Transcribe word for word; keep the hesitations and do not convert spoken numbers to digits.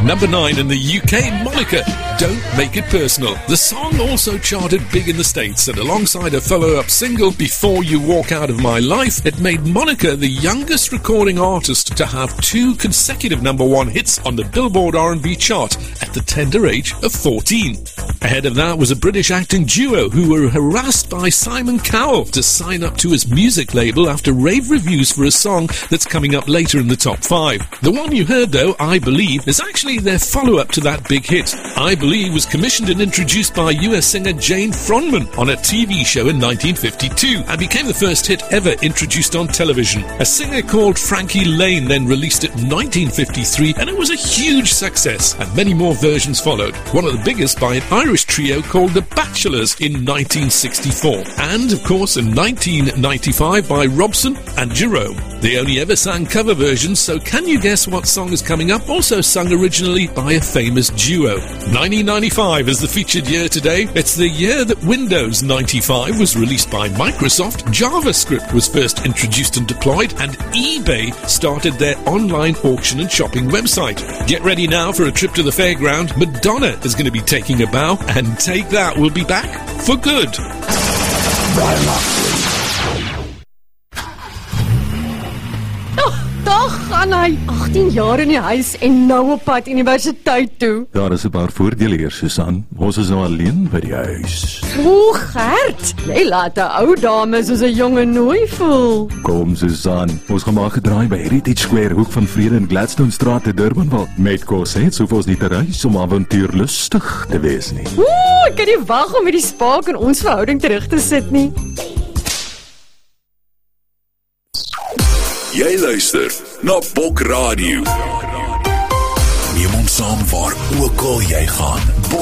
Number nine in the U K, Monica, Don't Make It Personal. The song also charted big in the States, and alongside a follow-up single, Before You Walk Out of My Life, it made Monica the youngest recording artist to have two consecutive number one hits on the Billboard R and B chart at the tender age of fourteen. Ahead of that was a British acting duo who were harassed by Simon Cowell to sign up to his music label after rave reviews for a song that's coming up later in the top five. The one you heard, though, I Believe, is actually their follow-up to that big hit. I Believe was commissioned and introduced by U S singer Jane Fronman on a T V show in nineteen fifty-two and became the first hit ever introduced on television. A singer called Frankie Lane then released it in nineteen fifty-three, and it was a huge success, and many more versions followed. One of the biggest by an Irish trio called The Bachelors in nineteen sixty-four, and of course in nineteen ninety-five by Robson and Jerome. They only ever sang cover versions, so can you guess what song is coming up? Also sung originally by a famous duo. nineteen ninety-five is the featured year today. It's the year that Windows ninety-five was released by Microsoft, JavaScript was first introduced and deployed, and eBay started their online auction and shopping website. Get ready now for a trip to the fairground. Madonna is going to be taking a bow, and Take That will be back for good. Dag gaan hy agttien jaar in die huis en nou op pad universiteit toe. Daar is 'n paar voordele hier, Susan. Ons is nou alleen by die huis. O, Gert, jy laat 'n ou dame soos 'n jonge nooi voel. Kom, Susan. Ons gaan maar gedraai by Heritage Square, hoek van Vrede en Gladstone Straat te Durbanville. Met kos het hoef ons nie te reis om avontuurlustig te wees nie. O, ek kan nie wag om met die spaak in ons verhouding terug te sit nie. Jy luister na Bok Radio. Neem ons saam waar ook al jy gaan.